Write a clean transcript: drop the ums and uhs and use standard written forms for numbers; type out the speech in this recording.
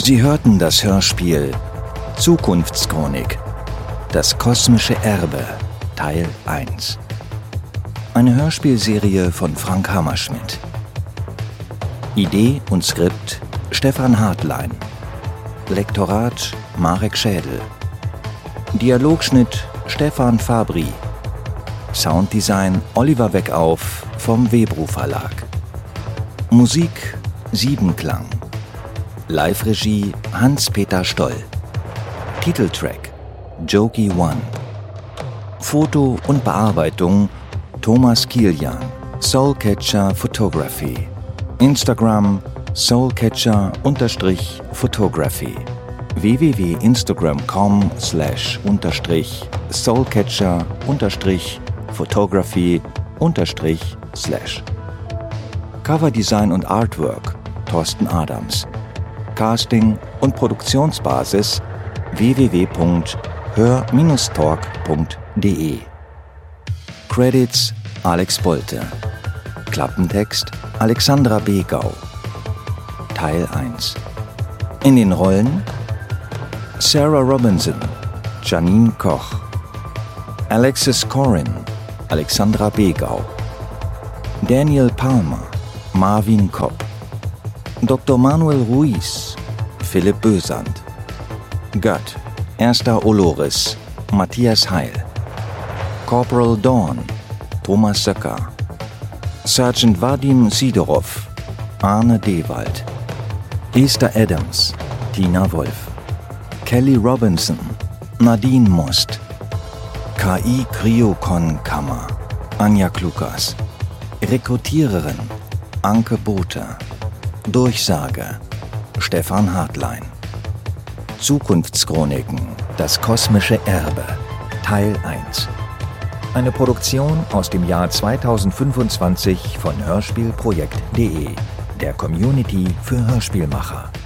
Sie hörten das Hörspiel Zukunftschronik, das kosmische Erbe, Teil 1. Eine Hörspielserie von Frank Hammerschmidt. Idee und Skript Stefan Hartlein. Lektorat Marek Schädel. Dialogschnitt Stefan Fabri. Sounddesign Oliver Weckauf vom Webru Verlag. Musik Siebenklang. Live-Regie Hans-Peter Stoll. Titeltrack Jokey One. Foto und Bearbeitung Thomas Kilian. Soulcatcher Photography. Instagram Soulcatcher_Photography. www.instagram.com/Soulcatcher_Photography_/ Coverdesign und Artwork Thorsten Adams. Casting und Produktionsbasis www.hör-talk.de. Credits Alex Bolte. Klappentext Alexandra Begau. Teil 1. In den Rollen Sarah Robinson, Janine Koch, Alexis Corin, Alexandra Begau, Daniel Palmer, Marvin Kopp, Dr. Manuel Ruiz, Philipp Bösand, Gött, Erster Oloris, Matthias Heil, Corporal Dawn, Thomas Söcker, Sergeant Vadim Sidorov, Arne Dewald, Esther Adams, Tina Wolf, Kelly Robinson, Nadine Most, KI Kryokon-Kammer, Anja Klukas, Rekrutiererin, Anke Bothe, Durchsage, Stefan Hartlein. Zukunftschroniken, das kosmische Erbe, Teil 1. Eine Produktion aus dem Jahr 2025 von Hörspielprojekt.de, der Community für Hörspielmacher.